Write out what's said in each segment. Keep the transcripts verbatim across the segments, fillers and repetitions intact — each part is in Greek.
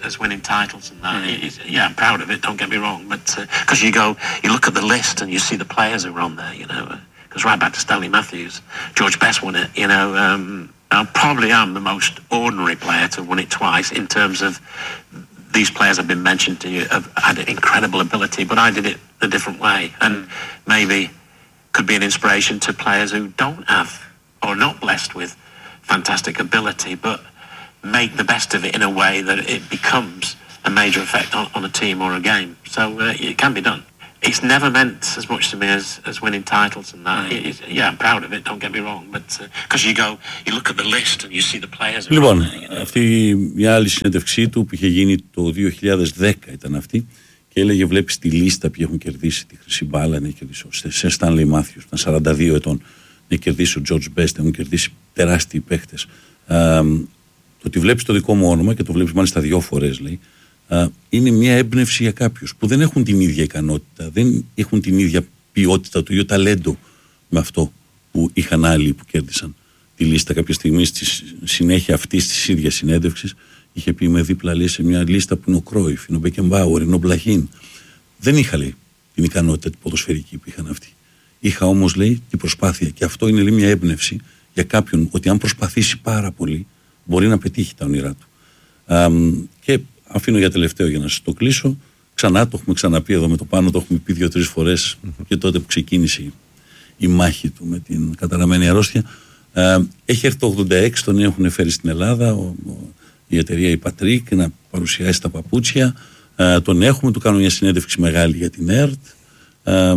as winning titles and that. Mm. It, it, yeah, I'm proud of it. Don't get me wrong, but because uh, you go, you look at the list and you see the players who are on there. You know, because uh, right back to Stanley Matthews, George Best won it. You know, um, I probably am the most ordinary player to win it twice in terms of these players have been mentioned to you have had incredible ability, but I did it a different way, and maybe could be an inspiration to players who don't have or are not blessed with fantastic ability, but make the best of it in a way that it becomes a major effect on, on a team or a game. So uh, it can be done. It's never meant as much to me as, as winning titles and that. It, it, yeah, I'm proud of it, don't get me wrong, but because uh, you go, you look at the list and you see the players. Λοιπόν, there, you know. αυτή μια άλλη συνέντευξή του που είχε γίνει το δύο χιλιάδες δέκα ήταν αυτή και έλεγε, βλέπεις τη λίστα που έχουν κερδίσει τη χρυσή μπάλα, να κερδίσει σε Stanley Matthews, ήταν σαράντα δύο ετών, να κερδίσει ο George Best, έχουν κερδίσει τεράστιοι παίχτες. Ε, το ότι βλέπεις το δικό μου όνομα και το βλέπεις μάλιστα δύο φορές, λέει, Uh, είναι μια έμπνευση για κάποιους που δεν έχουν την ίδια ικανότητα, δεν έχουν την ίδια ποιότητα, το ίδιο ταλέντο με αυτό που είχαν άλλοι που κέρδισαν τη λίστα. Κάποια στιγμή στη συνέχεια αυτής της ίδιας συνέντευξης είχε πει, με δίπλα, λέει, σε μια λίστα που είναι ο Κρόιφ, είναι ο Μπεκεμπάουερ, είναι ο Μπλαχίν. Δεν είχα, λέει, την ικανότητα την ποδοσφαιρική που είχαν αυτοί. Είχα όμως, λέει, την προσπάθεια, και αυτό είναι, λέει, μια έμπνευση για κάποιον, ότι αν προσπαθήσει πάρα πολύ μπορεί να πετύχει τα όνειρά του. Uh, και αφήνω για τελευταίο για να σας το κλείσω. Ξανά το έχουμε ξαναπεί εδώ με το Πάνο, το έχουμε πει δύο-τρεις φορές mm-hmm. και τότε που ξεκίνησε η, η μάχη του με την καταραμένη αρρώστια. Ε, έχει έρθει το ογδόντα έξι, τον έχουν φέρει στην Ελλάδα, ο, ο, η εταιρεία η Πατρίκ, να παρουσιάσει τα παπούτσια. Ε, τον έχουμε, του κάνουν μια συνέντευξη μεγάλη για την ΕΡΤ. Ε,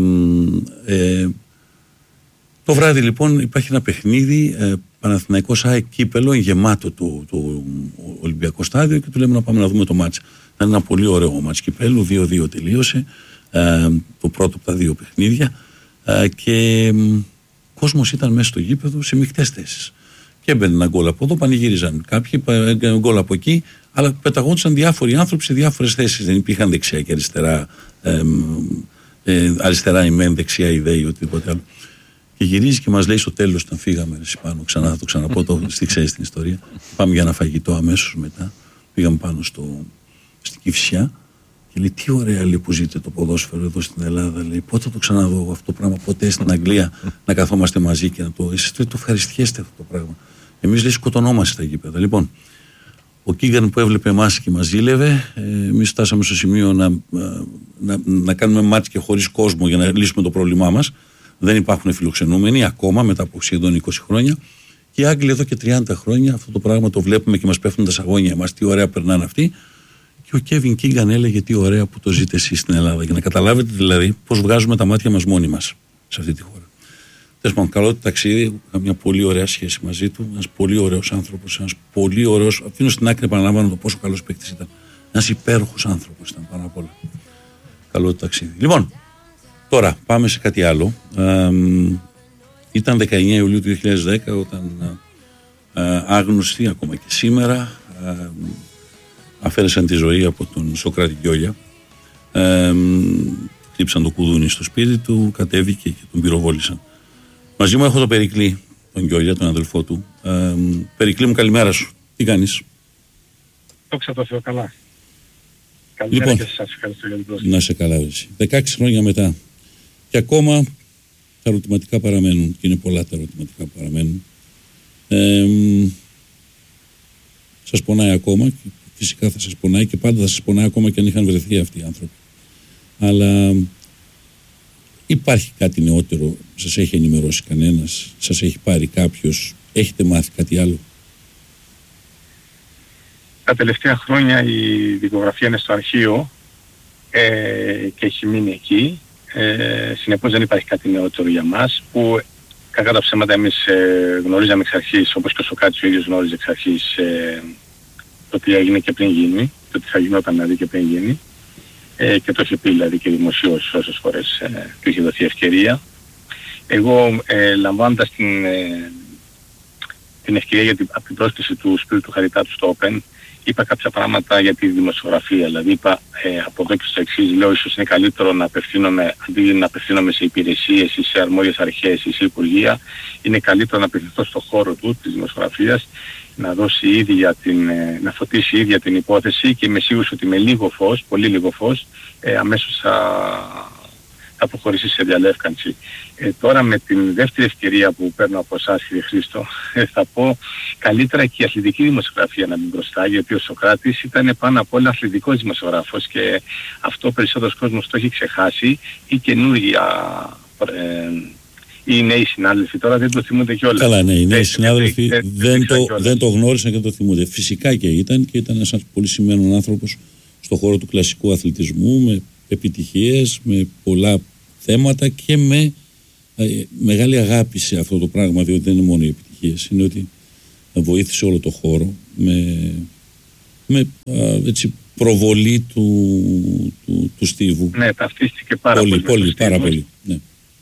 ε, το βράδυ λοιπόν υπάρχει ένα παιχνίδι, ε, Παναθηναϊκός ΑΕΚ κύπελο, γεμάτο το, το Ολυμπιακό στάδιο, και του λέμε να πάμε να δούμε το μάτς. Ήταν ένα πολύ ωραίο μάτς κυπέλου, δύο δύο τελείωσε, ε, το πρώτο από τα δύο παιχνίδια, ε, και ε, κόσμος ήταν μέσα στο γήπεδο σε μεικτές θέσεις. Και έμπαινε ένα γκολ από εδώ, πανηγύριζαν κάποιοι, ένα γκολ από εκεί, αλλά πεταγόντουσαν διάφοροι άνθρωποι σε διάφορες θέσεις. Δεν υπήρχαν δεξιά και αριστερά, ε, ε, αριστερά η μεν, δεξιά η δε ή οτιδήποτε άλλο. Και γυρίζει και μας λέει στο τέλος, όταν φύγαμε πάνω, ξανά θα το ξαναπώ, το ξέρεις την ιστορία. Πάμε για ένα φαγητό αμέσως μετά. Πήγαμε πάνω στο, στην Κηφισιά και λέει, τι ωραία, λέει, που ζείτε το ποδόσφαιρο εδώ στην Ελλάδα. Λέει, πότε θα το ξαναδώ αυτό το πράγμα, ποτέ στην Αγγλία να καθόμαστε μαζί και να το. Εσείς το ευχαριστιέστε αυτό το πράγμα. Εμείς, λέει, σκοτωνόμαστε στα γήπεδα. Λοιπόν, ο Κίγκαν που έβλεπε εμάς και μας ζήλευε, εμείς φτάσαμε στο σημείο να, να, να κάνουμε μάτς και χωρίς κόσμο για να λύσουμε το πρόβλημά μας. Δεν υπάρχουν φιλοξενούμενοι ακόμα μετά από σχεδόν είκοσι χρόνια. Και οι Άγγλοι εδώ και τριάντα χρόνια αυτό το πράγμα το βλέπουμε και μας πέφτουν τα σαγόνια μας. Τι ωραία περνάνε αυτοί. Και ο Κέβιν Κίγκαν έλεγε, τι ωραία που το ζείτε εσείς στην Ελλάδα. Για να καταλάβετε δηλαδή πώς βγάζουμε τα μάτια μας μόνοι μας σε αυτή τη χώρα. Τέλος πάντων, καλό το ταξίδι. Είχα μια πολύ ωραία σχέση μαζί του. Ένας πολύ ωραίος άνθρωπος. Ένας πολύ ωραίος. Αφήνω στην άκρη, επαναλαμβάνω, το πόσο καλός παίκτης ήταν. Ένας υπέροχος άνθρωπος ήταν πάνω απ' όλα. Καλό το ταξίδι. Λοιπόν. Τώρα πάμε σε κάτι άλλο. Ε, ήταν δεκαεννέα Ιουλίου του δύο χιλιάδες δέκα όταν ε, άγνωστοι ακόμα και σήμερα ε, αφαίρεσαν τη ζωή από τον Σοκράτη Γκιόλια. Ε, χτύπησαν το κουδούνι στο σπίτι του, κατέβηκε και τον πυροβόλησαν. Μαζί μου έχω τον Περικλή, τον Γκιόλια, τον αδελφό του. Ε, Περικλή μου, καλημέρα σου. Τι κάνεις? Δόξα τω Θεώ, καλά. Καλημέρα, λοιπόν, και σας ευχαριστώ για την πρόσκληση. Να σε καλά, εσύ. δεκαέξι χρόνια μετά. Και ακόμα τα ερωτηματικά παραμένουν, και είναι πολλά τα ερωτηματικά που παραμένουν. Ε, σας πονάει ακόμα, και φυσικά θα σας πονάει, και πάντα θα σας πονάει ακόμα και αν είχαν βρεθεί αυτοί οι άνθρωποι. Αλλά υπάρχει κάτι νεότερο, σας έχει ενημερώσει κανένας, σας έχει πάρει κάποιος, έχετε μάθει κάτι άλλο? Τα τελευταία χρόνια η δικογραφία είναι στο αρχείο ε, και έχει μείνει εκεί. Ε, συνεπώς δεν υπάρχει κάτι νεότερο για μας, που κακά τα ψέματα εμείς ε, γνωρίζαμε εξ αρχής, όπως και ο Σοκράτης ο ίδιος γνώριζε εξ αρχής ε, το τι έγινε και πριν γίνει, το τι θα γινόταν δηλαδή και πριν γίνει, ε, και το είχε πει δηλαδή και δημοσίως όσες φορές ε, του είχε δοθεί ευκαιρία. Εγώ ε, λαμβάνοντας την, ε, την ευκαιρία για την, από την πρόσκληση του Σπύρου του Χαριτάτου στο Open, είπα κάποια πράγματα για τη δημοσιογραφία. Δηλαδή είπα ε, από εδώ και στο εξής, λέω ίσως είναι καλύτερο να απευθύνομαι, αντί να απευθύνομαι σε υπηρεσίες ή σε αρμόδιες αρχές ή σε υπουργεία, είναι καλύτερο να απευθυνθώ στον χώρο του της δημοσιογραφίας, να δώσει ίδια την, ε, να φωτίσει ίδια την υπόθεση, και είμαι σίγουρος ότι με λίγο φως, πολύ λίγο φως, ε, αμέσως θα, θα προχωρήσει σε διαλεύκανση. Ε, τώρα με την δεύτερη ευκαιρία που παίρνω από εσάς, κύριε Χρήστο, ε, θα πω καλύτερα και η αθλητική δημοσιογραφία να μπει μπροστά, γιατί ο Σωκράτης ήταν πάνω απ' όλα αθλητικός δημοσιογράφος και αυτό περισσότερος κόσμος το έχει ξεχάσει, ή καινούργια ε, οι νέοι συνάδελφοι τώρα δεν το θυμούνται κιόλας. Καλά, ναι, οι νέοι δεν, συνάδελφοι δεν, δεν, δεν, το, δεν το γνώρισαν και το θυμούνται. Φυσικά και ήταν και ήταν ένας πολύ σημαίνον άνθρωπος στον χώρο του κλασικού αθλητισμού, με επιτυχίες, με πολλά θέματα και με ε, μεγάλη αγάπη σε αυτό το πράγμα, διότι δεν είναι μόνο οι επιτυχίες, είναι ότι βοήθησε όλο το χώρο με, με α, έτσι, προβολή του, του, του Στίβου. Ναι, ταυτίστηκε πάρα πολύ. Πολύ, πολύ πάρα πολύ. Ναι.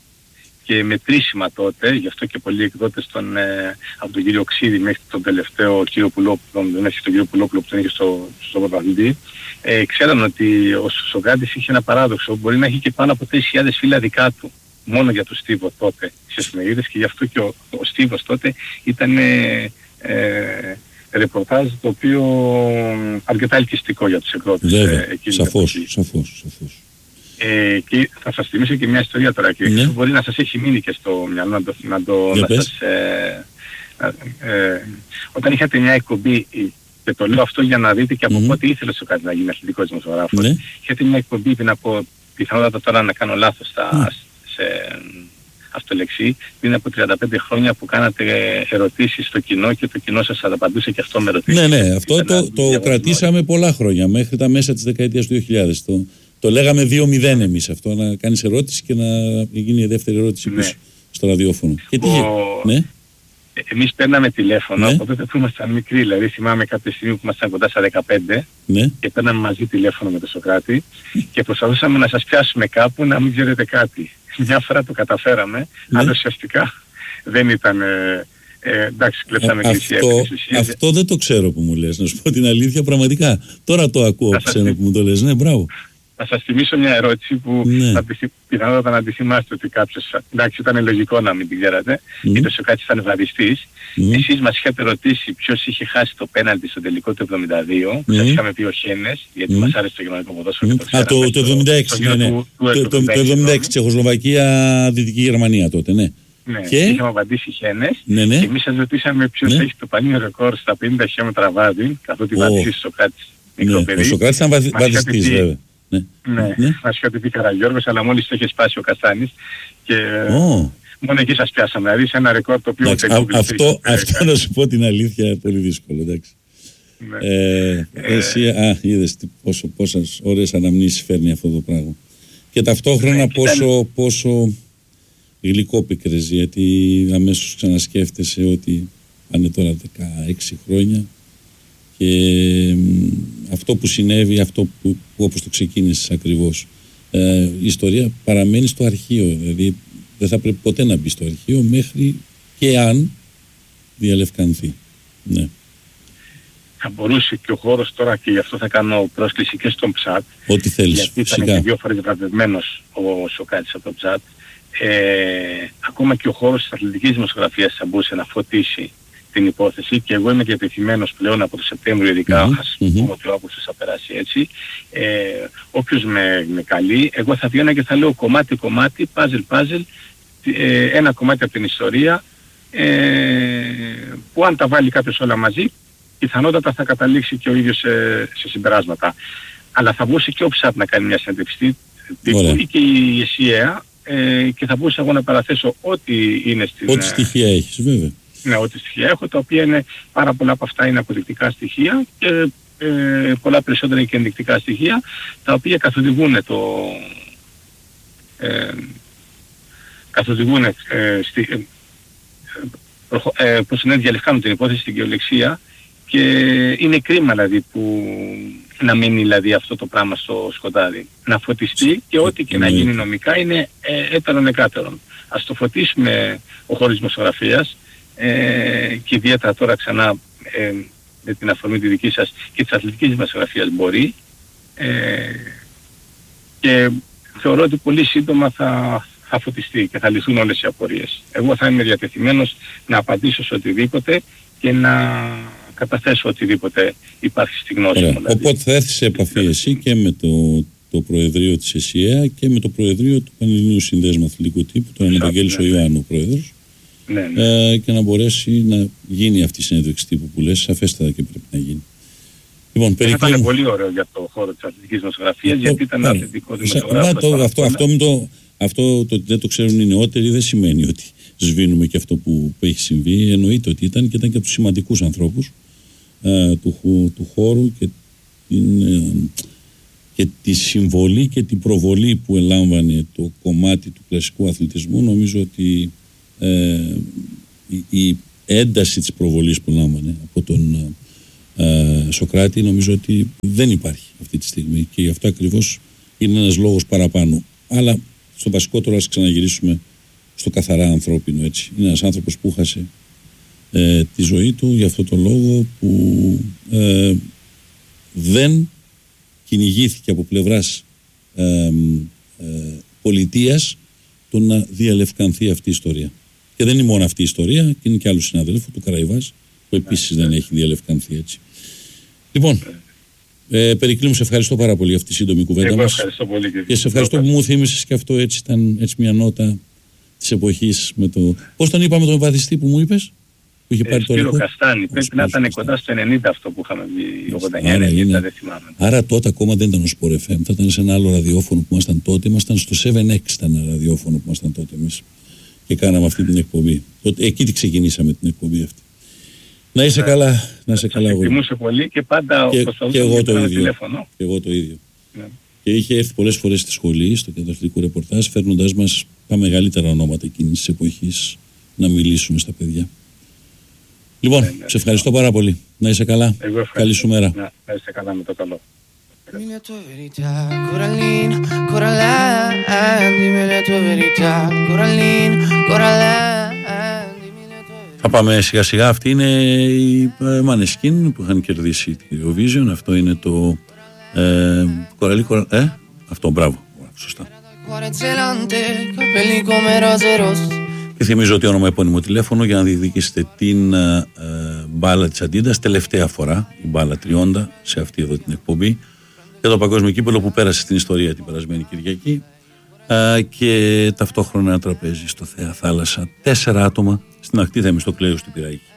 Και μετρήσιμα τότε, γι' αυτό και πολλοί εκδότες τον, ε, από τον κύριο Ξίδη μέχρι τον τελευταίο κύριο Πουλόπουλο, μέχρι τον κύριο Πουλόπουλο που τον είχε στο, στο πρωταθλητή, ε, ξέραν ότι ο Σωκράτης είχε ένα παράδοξο, μπορεί να έχει και πάνω από τρεις χιλιάδες φύλλα δικά του, μόνο για τον Στίβο τότε στις εφημερίδες, και γι' αυτό και ο, ο Στίβος τότε ήταν ε, ε, ρεπορτάζ το οποίο αρκετά ελκυστικό για τους εκδότες. Βέβαια, ε, σαφώς, σαφώς, σαφώς. Ε, και θα σας θυμίσω και μια ιστορία τώρα, και ναι. μπορεί να σας έχει μείνει και στο μυαλό να το, να το να σας, ε, ε, όταν είχατε μια εκπομπή, και το λέω αυτό για να δείτε και από mm-hmm. πότε ήθελε ο κάτι να γίνει αθλητικός δημοσιογράφος, ναι. είχατε μια εκπομπή πριν από, πιθανότατα τώρα να κάνω λάθος στα, mm. σε αυτολεξή, πριν από τριάντα πέντε χρόνια που κάνατε ερωτήσεις στο κοινό και το κοινό σας απαντούσε και αυτό με ερωτήσεις. Ναι, ναι, αυτό το, το, το κρατήσαμε πολλά χρόνια, μέχρι τα μέσα της δεκαετίας του δύο χιλιάδες. Το, το λέγαμε δύο μηδέν εμείς αυτό, να κάνεις ερώτηση και να γίνει η δεύτερη ερώτηση ναι. στο ραδιόφωνο. Και τι, ο... ναι. Εμείς παίρναμε τηλέφωνο, ναι. από τότε που ήμασταν μικροί, δηλαδή θυμάμαι κάποια στιγμή που ήμασταν κοντά στα δεκαπέντε ναι. και παίρναμε μαζί τηλέφωνο με τον Σωκράτη και προσπαθούσαμε να σας πιάσουμε κάπου να μην ξέρετε κάτι. Μια φορά το καταφέραμε, ναι. αλλά ουσιαστικά δεν ήταν... Ε, ε, εντάξει, κλέψαμε και εσύ αυτό, αυτό δεν το ξέρω που μου λες, να σου πω την αλήθεια πραγματικά. Τώρα το ακούω από σένα που μου το λες, ναι, μπράβο. Θα σας θυμίσω μια ερώτηση που ναι. θα πιθανότατα να τη θυμάστε ότι κάποιος, εντάξει ήταν λογικό να μην την ξέρατε, mm. γιατί ο Σωκράτης ήταν βαδιστής. Mm. Εσείς μας είχατε ρωτήσει ποιος είχε χάσει το πέναλτι στο τελικό του εβδομήντα δύο, mm. σας είχαμε πει ο Χένες, γιατί mm. μας άρεσε το γερμανικό ποδόσφαιρο mm. και το ξέραμε. Α, το, το εβδομήντα έξι, ναι, ναι. Του, του, το, το, το εβδομήντα έξι, Τσεχοσλοβακία, Δυτική Γερμανία τότε, ναι. Ναι, και... είχαμε απαντήσει Χένες ναι, ναι. και εμείς σας ρωτήσαμε ποιος ναι. έχει το πανίο ρεκόρ στα πενήντα χιλιόμετρα βάδι, καθότι oh. βαδιστής ο Σωκράτης μικρό παιδί. Ο Σωκράτης ήταν βαδιστής βέβαια. Ναι, ναι, ναι. Μας είχε πει Καραγιώργος, αλλά μόλις το είχε σπάσει ο Καστάνης και oh. μόνο εκεί σας πιάσαμε, δηλαδή σε ένα ρεκόρ το οποίο... Α, αυτό, αυτό να σου πω την αλήθεια πολύ δύσκολο, εντάξει. Ναι. Ε, εσύ, α, είδες πόσο, πόσες ώρες αναμνήσεις φέρνει αυτό το πράγμα. Και ταυτόχρονα ναι, πόσο, ήταν... πόσο γλυκό πικρές, γιατί αμέσως ξανασκέφτεσαι ότι πάνε τώρα δεκαέξι χρόνια και αυτό που συνέβη, αυτό που, που όπως το ξεκίνησες ακριβώς, ε, η ιστορία παραμένει στο αρχείο, δηλαδή δεν θα πρέπει ποτέ να μπει στο αρχείο μέχρι και αν διαλευκανθεί. Ναι. Θα μπορούσε και ο χώρος τώρα, και γι' αυτό θα κάνω πρόσκληση και στον Ψατ, ό,τι θέλεις, γιατί φυσικά. ήταν και δύο φορές βραβευμένος ο Σωκράτης από το Ψατ, ε, ακόμα και ο χώρος της αθλητικής δημοσιογραφίας θα μπορούσε να φωτίσει την υπόθεση, και εγώ είμαι και επιθυμένος πλέον από το Σεπτέμβριο, ειδικά mm-hmm. ας πούμε ότι ο Αύγουστος θα περάσει έτσι. Ε, όποιος με, με καλεί, εγώ θα βγαίνω και θα λέω κομμάτι κομμάτι, puzzle puzzle, ε, ένα κομμάτι από την ιστορία, ε, που αν τα βάλει κάποιος όλα μαζί, πιθανότατα θα καταλήξει και ο ίδιος σε, σε συμπεράσματα. Αλλά θα μπορούσε και ο Ψάτ να κάνει μια συνέντευξη τύπου ή και η ΕΣΥΑ, ε, και θα μπορούσα εγώ να παραθέσω ό,τι είναι στην... Ό,τι στοιχεία έχεις, βέβαια. Ναι, ό,τι στοιχεία έχω, τα οποία είναι, πάρα πολλά από αυτά είναι αποδεικτικά στοιχεία και ε, πολλά περισσότερα και ενδεικτικά στοιχεία, τα οποία καθοδηγούν το... Ε, καθοδηγούν ε, στη, ε, προχω, ε, πώς είναι, διαλευκάνουν την υπόθεση στην κυριολεξία, και είναι κρίμα δηλαδή που να μείνει δηλαδή αυτό το πράγμα στο σκοτάδι. Να φωτιστεί, και ό,τι και να γίνει νομικά είναι ε, έτερον εκάτερον. Ας το φωτίσουμε ο χώρος δημοσιογραφίας, Ε, και ιδιαίτερα τώρα ξανά ε, με την αφορμή τη δική σας και της αθλητικής δημοσιογραφίας μπορεί. Ε, και θεωρώ ότι πολύ σύντομα θα, θα φωτιστεί και θα λυθούν όλες οι απορίες. Εγώ θα είμαι διατεθειμένος να απαντήσω σε οτιδήποτε και να καταθέσω οτιδήποτε υπάρχει στη γνώση μου. Δηλαδή. Οπότε θα έρθει σε επαφή εσύ και με το, το Προεδρείο της ΕΣΥΑ και με το Προεδρείο του Πανελληνίου Συνδέσμου Αθλητικού Τύπου, τον Ευαγγέλης ναι. ο Ιωάννου, ο Πρόεδρος, ναι, ναι. Ε, και να μπορέσει να γίνει αυτή η συνέντευξη τύπου που λες, σαφέστατα και πρέπει να γίνει. Λοιπόν, θα ήταν πολύ ωραίο για το χώρο της αθλητικής δημοσιογραφίας, γιατί ήταν ένα αθλητικό δημοσιογράφος. Αυτό, αυτό, το, αυτό το ότι δεν το ξέρουν οι νεότεροι δεν σημαίνει ότι σβήνουμε και αυτό που έχει συμβεί. Εννοείται ότι ήταν και ήταν και από τους σημαντικούς ανθρώπους ε, του, του χώρου και την, ε, και τη συμβολή και την προβολή που ελάμβανε το κομμάτι του κλασικού αθλητισμού. Νομίζω ότι ε, η, η ένταση της προβολής που λάμβανε από τον ε, Σωκράτη νομίζω ότι δεν υπάρχει αυτή τη στιγμή και γι' αυτό ακριβώς είναι ένας λόγος παραπάνω. Αλλά στο βασικό τώρα ας ξαναγυρίσουμε στο καθαρά ανθρώπινο, έτσι. Είναι ένας άνθρωπος που χάσε ε, τη ζωή του για αυτό το λόγο που ε, δεν κυνηγήθηκε από πλευράς ε, ε, πολιτείας το να διαλευκανθεί αυτή η ιστορία. Και δεν είναι μόνο αυτή η ιστορία, και είναι και άλλου συναδέλφου του Καραϊβάς που επίσης δεν έχει διαλευκανθεί, έτσι. Λοιπόν, ε, Περικλή μου, σε ευχαριστώ πάρα πολύ για αυτή τη σύντομη κουβέντα μας. Ευχαριστώ πολύ, και σε ευχαριστώ που μου θύμισες και αυτό, έτσι ήταν έτσι μια νότα της εποχής με το... Πώς τον είπαμε τον βαθιστή που μου είπες, που είχε πάρει ε, το ρεκόρ? Καστάνη, πρέπει να ήταν κοντά στο ενενήντα αυτό που είχαμε βγει, ογδόντα εννιά ενενήντα, δεν θυμάμαι. Άρα τότε ακόμα δεν ήταν ο Sport εφ εμ, θα ήταν σε ένα άλλο ραδιόφωνο που ήμασταν τότε, ήμασταν στο επτά εξ, ήταν ένα ραδιόφωνο που ήμασταν τότε εμείς και κάναμε αυτή την εκπομπή. Τότε, εκεί τη ξεκινήσαμε την εκπομπή αυτή. Να είσαι καλά, να είσαι καλά. Σας εκτιμούσε πολύ και πάντα και, και εγώ το ίδιο. Τηλέφωνο. Και εγώ το ίδιο. Ναι. Και είχε έρθει πολλές φορές στη σχολή, στο κέντρο αθλητικού ρεπορτάζ, φέρνοντας μας τα μεγαλύτερα ονόματα εκείνης της εποχής να μιλήσουμε στα παιδιά. Λοιπόν, ναι, ναι, σε ευχαριστώ πάρα πολύ. Να είσαι καλά. Καλή σου μέρα. Να, να είσαι καλά, με το καλό. Θα πάμε σιγά σιγά. Αυτή είναι η Maneskin που είχαν κερδίσει τη Eurovision. Αυτό είναι το ε, κοραλί, κορα... ε, αυτό, μπράβο, σωστά. Και θυμίζω ότι όνομα, επώνυμο τηλέφωνο για να διεκδικήσετε την ε, μπάλα της Αντίντας, τελευταία φορά η μπάλα τριώντα σε αυτή εδώ την εκπομπή, για το παγκόσμιο κύπελλο που πέρασε στην ιστορία την περασμένη Κυριακή, ε, και ταυτόχρονα ένα τραπέζι στο Θέα Θάλασσα, τέσσερα άτομα στην ακτή Θεμιστοκλέου στην Πειραϊκή.